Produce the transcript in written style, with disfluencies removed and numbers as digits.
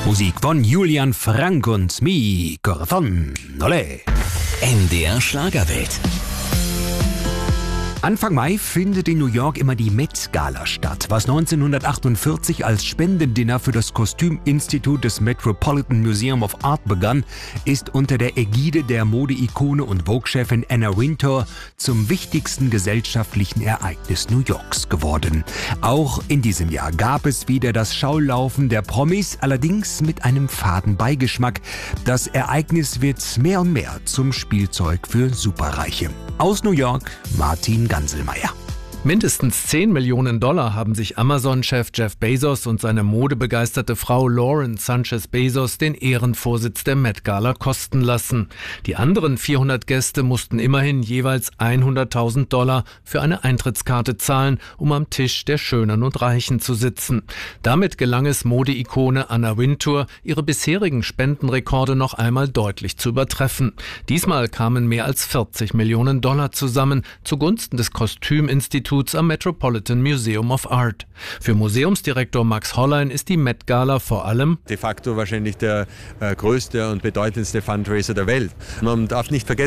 Musik von Julian Frank und Mi Corazón. Olé. NDR Schlagerwelt. Anfang Mai findet in New York immer die Met-Gala statt. Was 1948 als Spendendinner für das Kostüminstitut des Metropolitan Museum of Art begann, ist unter der Ägide der Modeikone und Vogue-Chefin Anna Wintour zum wichtigsten gesellschaftlichen Ereignis New Yorks geworden. Auch in diesem Jahr gab es wieder das Schaulaufen der Promis, allerdings mit einem faden Beigeschmack. Das Ereignis wird mehr und mehr zum Spielzeug für Superreiche. Aus New York, Martin Ganselmeier. Mindestens $10 Millionen haben sich Amazon-Chef Jeff Bezos und seine modebegeisterte Frau Lauren Sanchez Bezos den Ehrenvorsitz der Met-Gala kosten lassen. Die anderen 400 Gäste mussten immerhin jeweils $100.000 für eine Eintrittskarte zahlen, um am Tisch der Schönen und Reichen zu sitzen. Damit gelang es Modeikone Anna Wintour, ihre bisherigen Spendenrekorde noch einmal deutlich zu übertreffen. Diesmal kamen mehr als $40 Millionen zusammen, zugunsten des Kostüminstituts am Metropolitan Museum of Art. Für Museumsdirektor Max Hollein ist die Met-Gala vor allem de facto wahrscheinlich der größte und bedeutendste Fundraiser der Welt. Man darf nicht vergessen,